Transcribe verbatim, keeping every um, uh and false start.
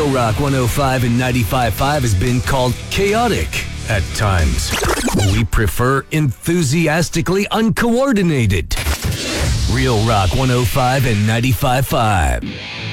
Real Rock one oh five and ninety-five point five has been called chaotic at times. We prefer enthusiastically uncoordinated. Real Rock one oh five and ninety-five point five.